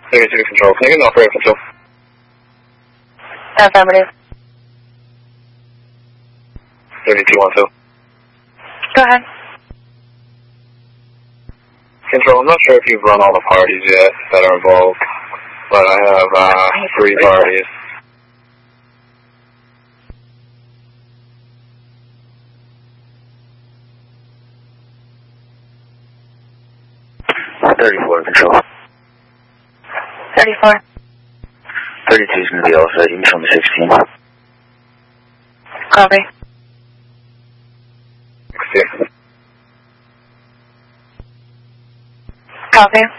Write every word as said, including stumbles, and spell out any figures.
thirty-two Control, can I get an operator control? Affirmative. thirty-two one two. Go ahead. Control, I'm not sure if you've run all the parties yet that are involved, but I have uh, three parties. thirty-four Control. thirty-four. thirty-two is going to be all set. You can show me sixteen. Copy. sixteen. Copy.